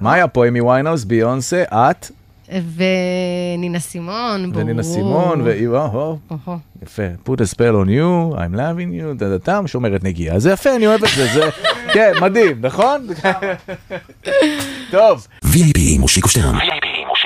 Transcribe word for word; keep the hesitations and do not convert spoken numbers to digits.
מה היה פה? אמי ויינהאוס, ביונסה, את? ונינה סימון, ברור. ונינה סימון, ואו, יפה. Put a spell on you, I'm loving you, דדתם, שומרת נגיעה. זה יפה, אני אוהב את זה, זה, כן, מדהים, נכון? טוב. וי איי פי מושיקו שטרן.